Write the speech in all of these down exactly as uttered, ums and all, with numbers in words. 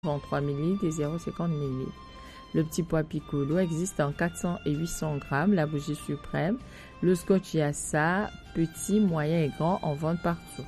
trente-trois millilitres et zéro virgule cinquante millilitres. Le petit pois piccolo existe en quatre cents et huit cents grammes. La bougie suprême, le scotch yassa, petit, moyen et grand, en vente partout.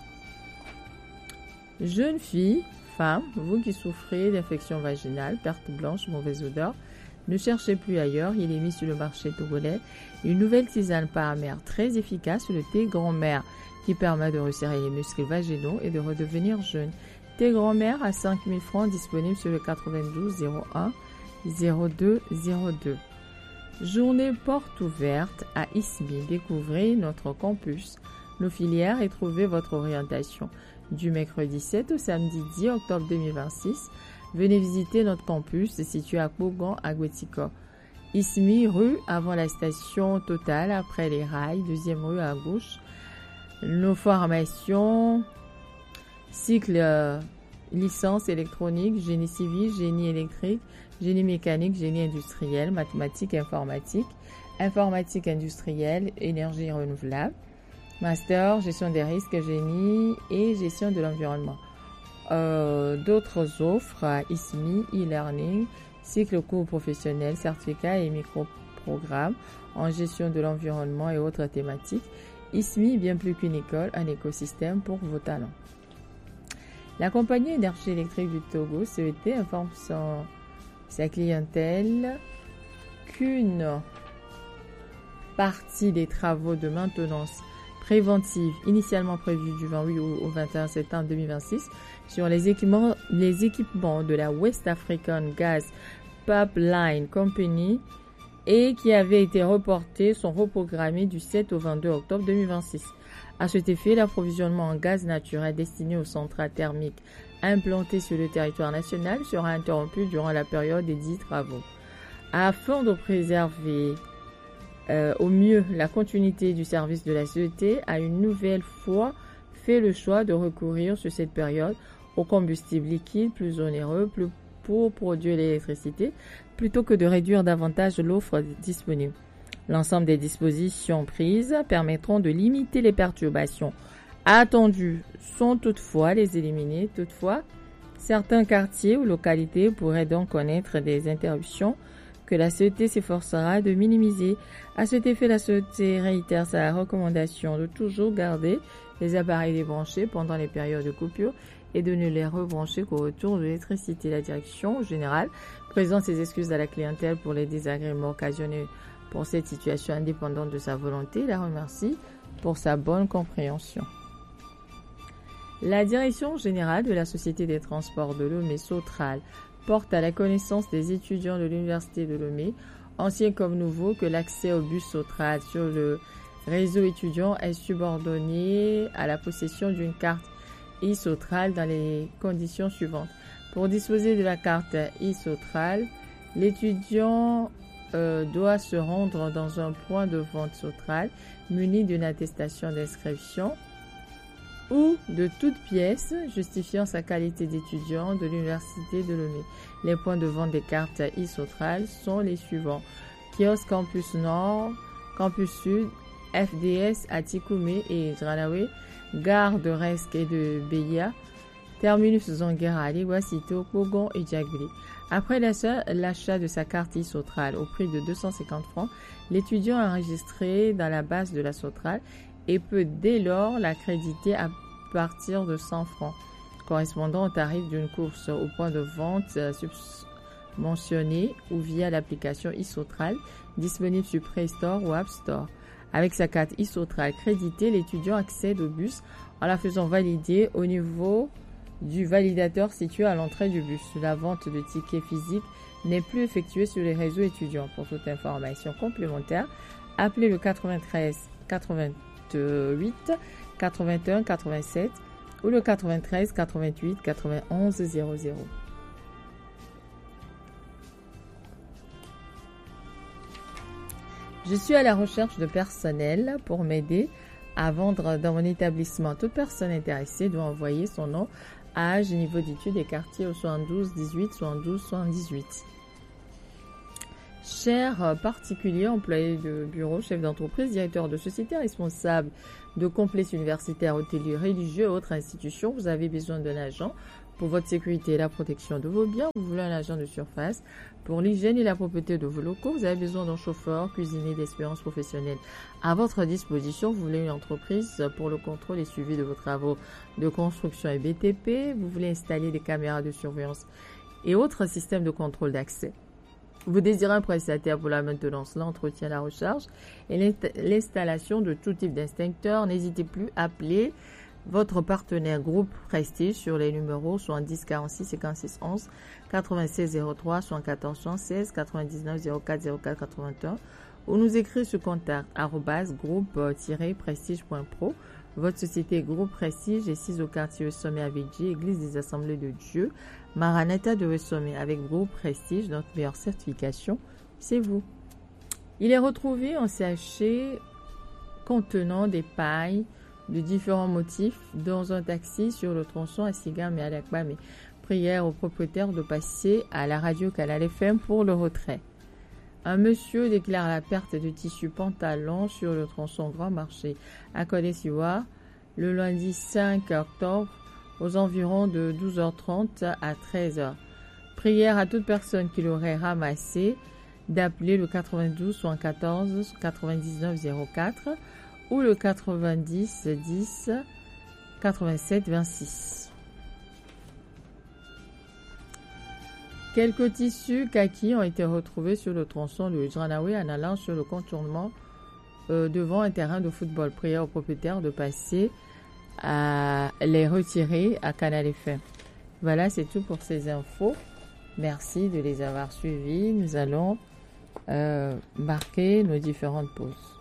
Jeunes filles, femmes, vous qui souffrez d'infection vaginale, perte blanche, mauvaise odeur, ne cherchez plus ailleurs, il est mis sur le marché togolais une nouvelle tisane paramère très efficace, le thé grand-mère, qui permet de resserrer les muscles vaginaux et de redevenir jeune. Thé grand-mère à cinq mille francs, disponible sur le quatre-vingt-douze zéro un zéro deux zéro deux. Journée porte ouverte à I S M I. Découvrez notre campus, nos filières et trouvez votre orientation. Du mercredi sept au samedi dix octobre deux mille vingt-six, venez visiter notre campus situé à Kogan, à Gwetika. I S M I, rue avant la station Total, après les rails, deuxième rue à gauche. Nos formations, cycle euh, licence électronique, génie civil, génie électrique, génie mécanique, génie industriel, mathématiques, informatique, informatique industrielle, énergie renouvelable, master, gestion des risques, génie et gestion de l'environnement. Euh, d'autres offres, I S M I, e-learning, cycle cours professionnel, certificat et micro-programme en gestion de l'environnement et autres thématiques. I S M I, bien plus qu'une école, un écosystème pour vos talents. La compagnie énergie électrique du Togo, C E T, informe son, sa clientèle qu'une partie des travaux de maintenance préventive initialement prévus du vingt-huit au vingt et un septembre deux mille vingt-six sur les équipements, les équipements de la West African Gas Pipeline Company et qui avaient été reportés sont reprogrammés du sept au vingt-deux octobre deux mille vingt-six. À cet effet, l'approvisionnement en gaz naturel destiné aux centrales thermiques implantées sur le territoire national sera interrompu durant la période des dix travaux. Afin de préserver euh, au mieux la continuité du service de la C E T, a une nouvelle fois fait le choix de recourir sur cette période au combustible liquide plus onéreux plus pour produire l'électricité plutôt que de réduire davantage l'offre disponible. L'ensemble des dispositions prises permettront de limiter les perturbations attendues sans toutefois les éliminer. Toutefois, certains quartiers ou localités pourraient donc connaître des interruptions que la C E T s'efforcera de minimiser. À cet effet, la C E T réitère sa recommandation de toujours garder les appareils débranchés pendant les périodes de coupure et de ne les rebrancher qu'au retour de l'électricité. La direction générale présente ses excuses à la clientèle pour les désagréments occasionnés pour cette situation indépendante de sa volonté. La remercie pour sa bonne compréhension. La direction générale de la Société des transports de Lomé, Sotral, porte à la connaissance des étudiants de l'Université de Lomé, anciens comme nouveaux, que l'accès au bus Sotral sur le réseau étudiant est subordonné à la possession d'une carte e-Sotral dans les conditions suivantes. Pour disposer de la carte e-Sotral, l'étudiant euh, doit se rendre dans un point de vente Sotral muni d'une attestation d'inscription ou de toute pièce justifiant sa qualité d'étudiant de l'Université de Lomé. Les points de vente des cartes e-Sotral sont les suivants: Kiosque Campus Nord, Campus Sud, F D S à Tikoumé et Dranawe, Gare de Resque et de Beya, Terminus Zonguera à Ligouasito, Kogon et Djaguli. Après l'achat de sa carte e-Sotral au prix de deux cent cinquante francs, l'étudiant est enregistré dans la base de la Sotral et peut dès lors l'accréditer à partir de cent francs, correspondant au tarif d'une course au point de vente mentionné ou via l'application e-Sotral disponible sur Play Store ou App Store. Avec sa carte e-Sotral créditée, l'étudiant accède au bus en la faisant valider au niveau du validateur situé à l'entrée du bus. La vente de tickets physiques n'est plus effectuée sur les réseaux étudiants. Pour toute information complémentaire, appelez le quatre-vingt-treize quatre-vingt-huit quatre-vingt-un quatre-vingt-sept ou le quatre-vingt-treize quatre-vingt-huit quatre-vingt-onze zéro zéro. Je suis à la recherche de personnel pour m'aider à vendre dans mon établissement. Toute personne intéressée doit envoyer son nom, âge, niveau d'études et quartier au soixante-douze dix-huit soixante-douze soixante-dix-huit. Chers particuliers, employés de bureau, chefs d'entreprise, directeurs de société, responsables de complexes universitaires, hôteliers, religieux et autres institutions, vous avez besoin d'un agent pour Pour votre sécurité et la protection de vos biens, vous voulez un agent de surface. Pour l'hygiène et la propreté de vos locaux, vous avez besoin d'un chauffeur, cuisinier d'expérience professionnelle à votre disposition. Vous voulez une entreprise pour le contrôle et suivi de vos travaux de construction et B T P. Vous voulez installer des caméras de surveillance et autres systèmes de contrôle d'accès. Vous désirez un prestataire pour la maintenance, l'entretien, la recharge et l'installation de tout type d'extincteur. N'hésitez plus à appeler votre partenaire Groupe Prestige sur les numéros soixante-dix quarante-six cinquante-six onze quatre-vingt-seize zéro trois soixante-quatorze soixante-seize quatre-vingt-dix-neuf zéro quatre zéro quatre quatre-vingt-un ou nous écrire sur contact arobase groupe-prestige point pro. Votre société Groupe Prestige est sise au quartier Sommet à Védji, Église des Assemblées de Dieu, Maranatha de Sommet. Avec Groupe Prestige, notre meilleure certification, c'est vous. Il est retrouvé en sachet contenant des pailles de différents motifs dans un taxi sur le tronçon à Sigam et à Dakba. Mais prière au propriétaire de passer à la radio Canal F M pour le retrait. Un monsieur déclare la perte de tissu pantalon sur le tronçon Grand Marché à Côte-d'Ivoire le lundi cinq octobre aux environs de douze heures trente à treize heures. Prière à toute personne qui l'aurait ramassé d'appeler le quatre-vingt-douze soixante-quatorze quatre-vingt-dix-neuf zéro quatre ou le quatre-vingt-dix dix quatre-vingt-sept vingt-six. Quelques tissus kaki ont été retrouvés sur le tronçon de Dranaoué en allant sur le contournement euh, devant un terrain de football. Prière au propriétaire de passer à les retirer à Canal F M. Voilà, c'est tout pour ces infos. Merci de les avoir suivis. Nous allons euh, marquer nos différentes pauses.